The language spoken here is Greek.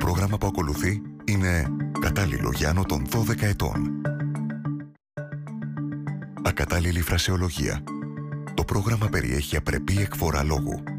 πρόγραμμα που ακολουθεί είναι κατάλληλο για άνω των 12 ετών. Ακατάλληλη φρασεολογία. Το πρόγραμμα περιέχει απρεπή εκφορά λόγου.